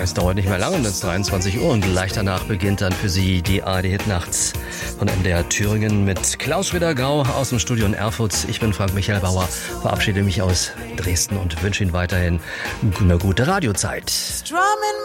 Es dauert nicht mehr lange, bis 23 Uhr und gleich danach beginnt dann für Sie die ARD-Hit-Nacht von MDR Thüringen mit Klaus Schwitter-Grau aus dem Studio in Erfurt. Ich bin Frank-Michael Bauer, verabschiede mich aus Dresden und wünsche Ihnen weiterhin eine gute Radiozeit.